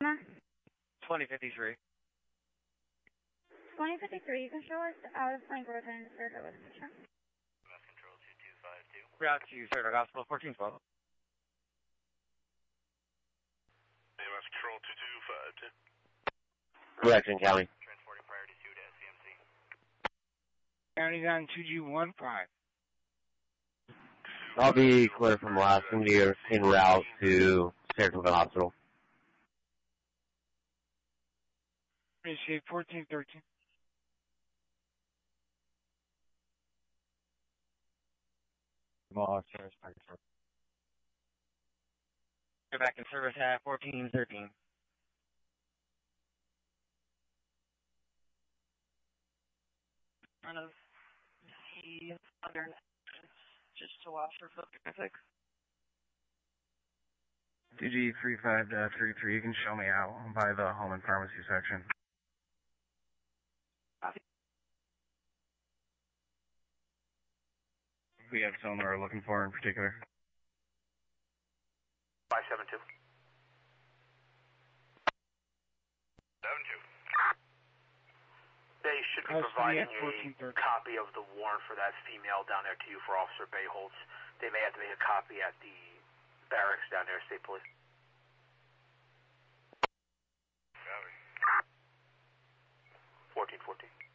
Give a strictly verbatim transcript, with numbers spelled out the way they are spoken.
number? twenty fifty-three. twenty fifty-three, you can show us out of Frank Road and Fairfield location. Mass Control two two five two. Route to Fairfield Hospital, fourteen twelve. Mass Control two two five two. Correction, County. Transporting priority two to S C M C. County's on two G one five. I'll be clear from last one year en route to Fairfield Hospital. Receive fourteen thirteen. Go back in service at fourteen thirteen. Front of the southern just to watch for foot traffic. T G three five three three, you can show me out by the home and pharmacy section. Copy. We have someone we're looking for in particular. five seven two. seven two. They should be providing a copy of the warrant for that female down there to you for Officer Bayholtz. They may have to make a copy at the barracks down there, State Police. Copy. fourteen fourteen.